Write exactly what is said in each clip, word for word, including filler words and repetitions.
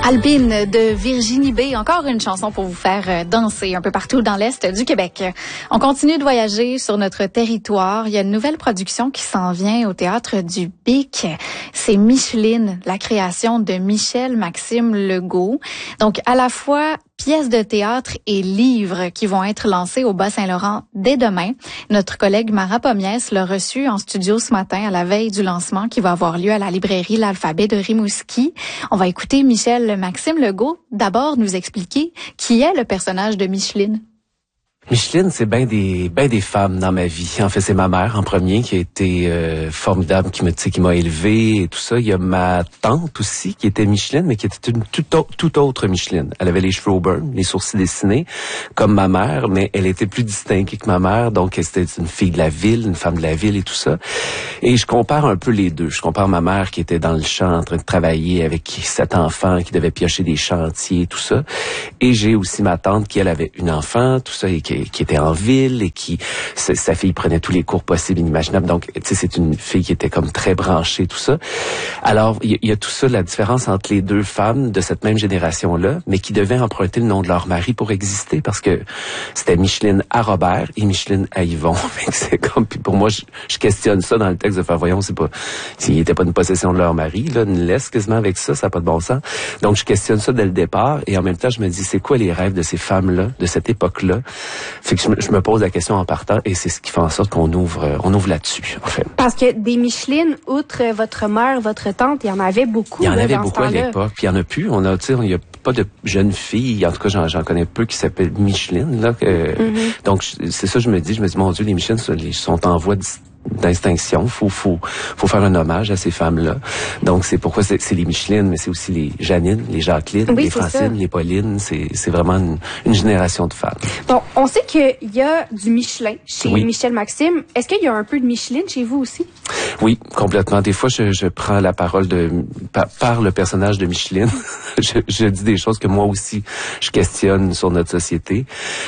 Albine de Virginie B, encore une chanson pour vous faire danser un peu partout dans l'Est du Québec. On continue de voyager sur notre territoire. Il y a une nouvelle production qui s'en vient au Théâtre du Bic. C'est Micheline, la création de Michel Maxime Legault. Donc, à la fois pièces de théâtre et livres qui vont être lancés au Bas-Saint-Laurent dès demain. Notre collègue Mara Pomiès l'a reçu en studio ce matin à la veille du lancement qui va avoir lieu à la librairie L'Alphabet de Rimouski. On va écouter Michel Maxime Legault d'abord nous expliquer qui est le personnage de Micheline. Micheline, c'est bien des ben des femmes dans ma vie. En fait, c'est ma mère en premier qui a été euh, formidable, qui me tu sais, qui m'a élevée et tout ça. Il y a ma tante aussi qui était Micheline, mais qui était une toute autre, toute autre Micheline. Elle avait les cheveux au burn, les sourcils dessinés, comme ma mère, mais elle était plus distinguée que ma mère. Donc, c'était une fille de la ville, une femme de la ville et tout ça. Et je compare un peu les deux. Je compare ma mère qui était dans le champ en train de travailler avec sept enfants, qui devait piocher des chantiers et tout ça. Et j'ai aussi ma tante qui, elle, avait une enfant, tout ça, et qui qui était en ville et qui, sa fille prenait tous les cours possibles et inimaginables. Donc, tu sais, c'est une fille qui était comme très branchée, tout ça. Alors, il y, y a tout ça, la différence entre les deux femmes de cette même génération-là, mais qui devaient emprunter le nom de leur mari pour exister parce que c'était Micheline à Robert et Micheline à Yvon. C'est comme, puis pour moi, je, je questionne ça dans le texte de faire, voyons, c'est pas, s'il n'était pas une possession de leur mari, là, une laisse quasiment avec ça, ça n'a pas de bon sens. Donc, je questionne ça dès le départ et en même temps, je me dis, c'est quoi les rêves de ces femmes-là, de cette époque-là? Fait que je me, je me pose la question en partant et c'est ce qui fait en sorte qu'on ouvre, on ouvre là-dessus, en fait. Parce que des Michelines, outre votre mère, votre tante, il y en avait beaucoup. Il y en là, avait dans beaucoup ce à l'époque, puis il y en a plus. On a, tu sais, il y a pas de jeunes filles, en tout cas, j'en, j'en connais peu qui s'appellent Micheline, là. Euh, mm-hmm. Donc, c'est ça, je me dis, je me dis, mon Dieu, les Michelines sont en voie de d'extinction. Faut, faut, faut faire un hommage à ces femmes-là. Donc, c'est pourquoi c'est, c'est les Michelines, mais c'est aussi les Janine, les Jacqueline, oui, les Francine, ça. Les Pauline. C'est, c'est vraiment une, une génération de femmes. Bon, on sait qu'il y a du Michelin chez oui. Michel Maxime. Est-ce qu'il y a un peu de Micheline chez vous aussi? Oui, complètement. Des fois, je, je prends la parole de par, par le personnage de Micheline. je, je dis des choses que moi aussi, je questionne sur notre société.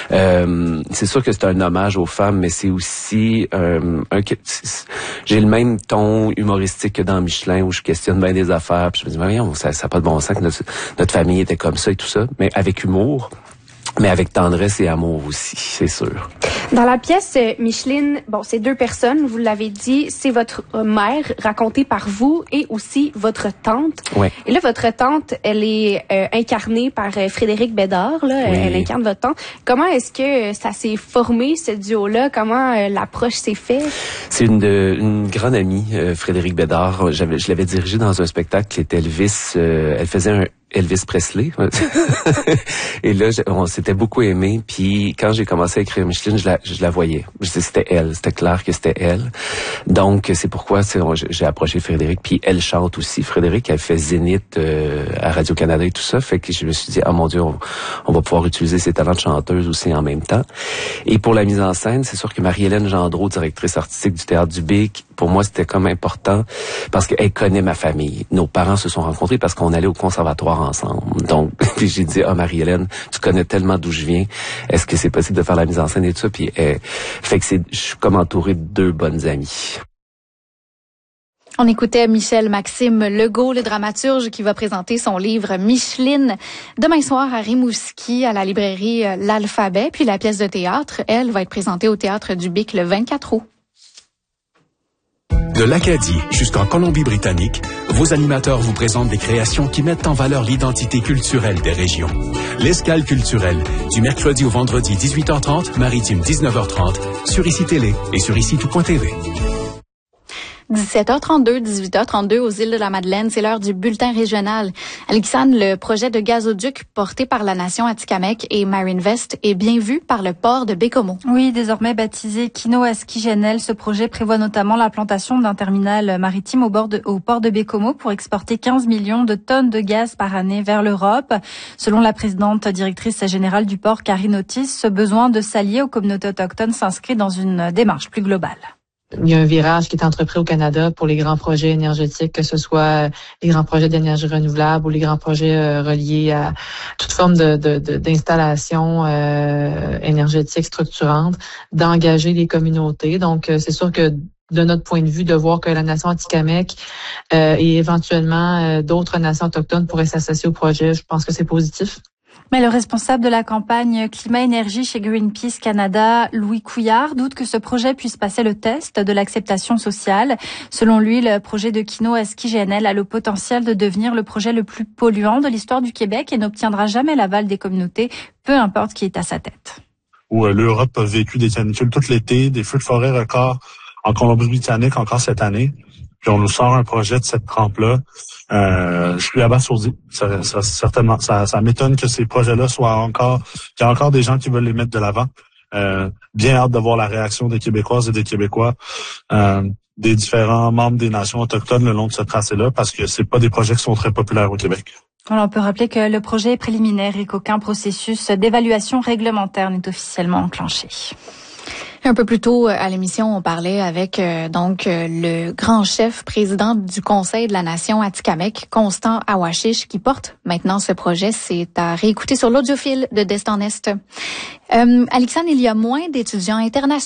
Euh, c'est sûr que c'est un hommage aux femmes, mais c'est aussi euh, un... J'ai le même ton humoristique que dans Michelin où je questionne bien des affaires. Puis je me dis, voyons, ça n'a pas de bon sens que notre, notre famille était comme ça et tout ça. Mais avec humour, mais avec tendresse et amour aussi, c'est sûr. Dans la pièce, Micheline, bon, c'est deux personnes, vous l'avez dit, c'est votre mère racontée par vous et aussi votre tante. Ouais. Et là, votre tante, elle est euh, incarnée par euh, Frédéric Bédard, là, oui. Elle incarne votre tante. Comment est-ce que ça s'est formé, ce duo-là? Comment euh, l'approche s'est faite? C'est une, de, une grande amie, euh, Frédéric Bédard. J'avais, je l'avais dirigée dans un spectacle qui était Elvis. Euh, elle faisait un Elvis Presley. Et là, on s'était beaucoup aimé. Puis quand j'ai commencé à écrire Micheline, je la, je la voyais. C'était elle. C'était clair que c'était elle. Donc, c'est pourquoi c'est, j'ai approché Frédéric. Puis elle chante aussi. Frédéric, elle fait Zénith euh, à Radio-Canada et tout ça. Fait que je me suis dit, ah mon Dieu, on, on va pouvoir utiliser ses talents de chanteuse aussi en même temps. Et pour la mise en scène, c'est sûr que Marie-Hélène Gendreau, directrice artistique du Théâtre du Bic, pour moi, c'était comme important parce qu'elle connaît ma famille. Nos parents se sont rencontrés parce qu'on allait au conservatoire ensemble. Donc, puis j'ai dit, ah, Marie-Hélène, tu connais tellement d'où je viens. Est-ce que c'est possible de faire la mise en scène et tout ça? Puis, elle, fait que c'est, je suis comme entouré de deux bonnes amies. On écoutait Michel Maxime Legault, le dramaturge qui va présenter son livre Micheline demain soir à Rimouski, à la librairie L'Alphabet. Puis la pièce de théâtre, elle, va être présentée au Théâtre du Bic le vingt-quatre août. De l'Acadie jusqu'en Colombie-Britannique, vos animateurs vous présentent des créations qui mettent en valeur l'identité culturelle des régions. L'Escale culturelle, du mercredi au vendredi dix-huit heures trente, maritime dix-neuf heures trente, sur I C I Télé et sur ici tout point T V. dix-sept heures trente-deux, dix-huit heures trente-deux aux îles de la Madeleine, c'est l'heure du bulletin régional. Alexandre, le projet de gazoduc porté par la nation Atikamekw et Marinvest est bien vu par le port de Bécomo. Oui, désormais baptisé Kino-Aski-Genel, ce projet prévoit notamment la plantation d'un terminal maritime au, bord de, au port de Bécomo pour exporter quinze millions de tonnes de gaz par année vers l'Europe. Selon la présidente directrice générale du port, Karine Otis, ce besoin de s'allier aux communautés autochtones s'inscrit dans une démarche plus globale. Il y a un virage qui est entrepris au Canada pour les grands projets énergétiques, que ce soit les grands projets d'énergie renouvelable ou les grands projets euh, reliés à toute forme de, de, de d'installation euh, énergétique structurante, d'engager les communautés. Donc, euh, c'est sûr que de notre point de vue, de voir que la nation Atikamekw euh, et éventuellement euh, d'autres nations autochtones pourraient s'associer au projet. Je pense que c'est positif. Mais le responsable de la campagne Climat-Énergie chez Greenpeace Canada, Louis Couillard, doute que ce projet puisse passer le test de l'acceptation sociale. Selon lui, le projet de Kino Aski G N L a le potentiel de devenir le projet le plus polluant de l'histoire du Québec et n'obtiendra jamais l'aval des communautés, peu importe qui est à sa tête. Où euh, l'Europe a vécu des canicules tout l'été, des feux de forêt records en Colombie-Britannique encore cette année. Puis on nous sort un projet de cette trempe-là. Euh, je suis abasourdi. Ça, ça, certainement, ça, ça m'étonne que ces projets-là soient encore, qu'il y a encore des gens qui veulent les mettre de l'avant. Euh, bien hâte de voir la réaction des Québécoises et des Québécois, euh, des différents membres des nations autochtones le long de ce tracé-là, parce que c'est pas des projets qui sont très populaires au Québec. Alors, on peut rappeler que le projet est préliminaire et qu'aucun processus d'évaluation réglementaire n'est officiellement enclenché. Un peu plus tôt à l'émission, on parlait avec euh, donc euh, le grand chef président du Conseil de la Nation Atikamekw, Constant Awashish, qui porte maintenant ce projet. C'est à réécouter sur l'audiophile de Destin Est. Euh, Alexandre, il y a moins d'étudiants internationaux